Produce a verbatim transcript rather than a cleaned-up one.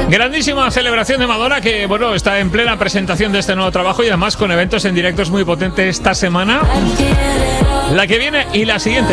Grandísima celebración de Madonna, que bueno, está en plena presentación de este nuevo trabajo y además con eventos en directos muy potentes esta semana, la que viene y la siguiente.